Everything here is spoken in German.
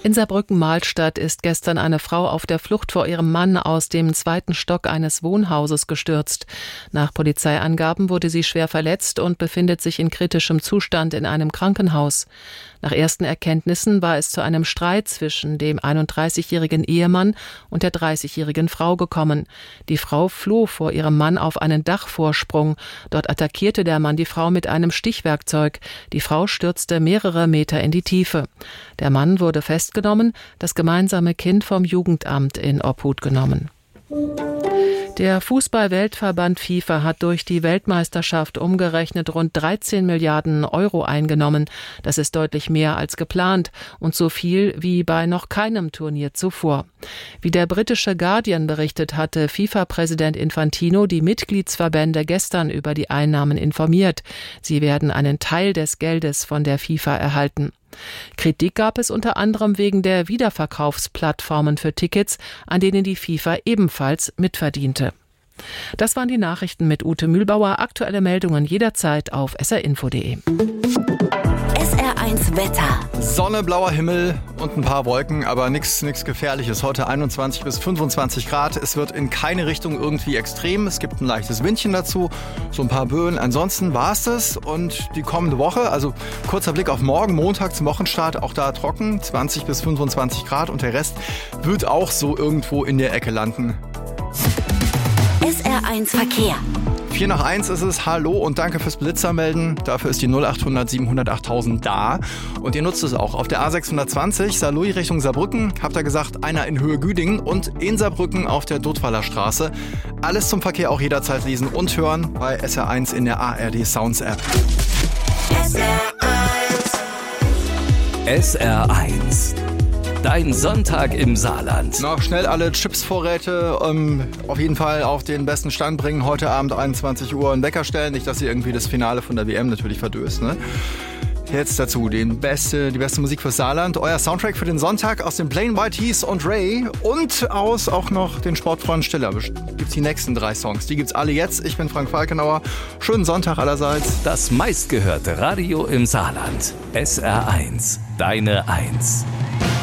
In Saarbrücken-Mahlstadt ist gestern eine Frau auf der Flucht vor ihrem Mann aus dem 2. Stock eines Wohnhauses gestürzt. Nach Polizeiangaben wurde sie schwer verletzt und befindet sich in kritischem Zustand in einem Krankenhaus. Nach ersten Erkenntnissen war es zu einem Streit zwischen dem 31-jährigen Ehemann und der 30-jährigen Frau gekommen. Die Frau floh vor ihrem Mann auf einen Dachvorsprung. Dort attackierte der Mann die Frau mit einem Stichwerkzeug. Die Frau stürzte mehrere Meter in die Tiefe. Der Mann wurde festgenommen, das gemeinsame Kind vom Jugendamt in Obhut genommen. Der Fußball-Weltverband FIFA hat durch die Weltmeisterschaft umgerechnet rund 13 Milliarden Euro eingenommen. Das ist deutlich mehr als geplant und so viel wie bei noch keinem Turnier zuvor. Wie der britische Guardian berichtet, hatte FIFA-Präsident Infantino die Mitgliedsverbände gestern über die Einnahmen informiert. Sie werden einen Teil des Geldes von der FIFA erhalten. Kritik gab es unter anderem wegen der Wiederverkaufsplattformen für Tickets, an denen die FIFA ebenfalls mitverdiente. Das waren die Nachrichten mit Ute Mühlbauer. Aktuelle Meldungen jederzeit auf srinfo.de. SR1 Wetter. Sonne, blauer Himmel und ein paar Wolken, aber nichts Gefährliches. Heute 21 bis 25 Grad. Es wird in keine Richtung irgendwie extrem. Es gibt ein leichtes Windchen dazu, so ein paar Böen. Ansonsten war es das. Und die kommende Woche, also kurzer Blick auf morgen, Montag zum Wochenstart, auch da trocken, 20 bis 25 Grad. Und der Rest wird auch so irgendwo in der Ecke landen. SR1 Verkehr. 4 nach 1 ist es. Hallo und danke fürs Blitzermelden. Dafür ist die 0800 700 8000 da. Und ihr nutzt es auch. Auf der A620 Saarlouis Richtung Saarbrücken, habt ihr gesagt, einer in Höhe Güdingen und in Saarbrücken auf der Dudweiler Straße. Alles zum Verkehr auch jederzeit lesen und hören bei SR1 in der ARD Sounds App. SR1. Dein Sonntag im Saarland. Noch schnell alle Chipsvorräte auf jeden Fall auf den besten Stand bringen. Heute Abend 21 Uhr einen Wecker stellen. Nicht, dass ihr irgendwie das Finale von der WM natürlich verdöst, ne? Jetzt dazu die beste Musik fürs Saarland. Euer Soundtrack für den Sonntag aus den Plain White Tees und Ray. Und aus auch noch den Sportfreund Stiller. Gibt's die nächsten 3 Songs. Die gibt's alle jetzt. Ich bin Frank Falkenauer. Schönen Sonntag allerseits. Das meistgehörte Radio im Saarland. SR1. Deine 1.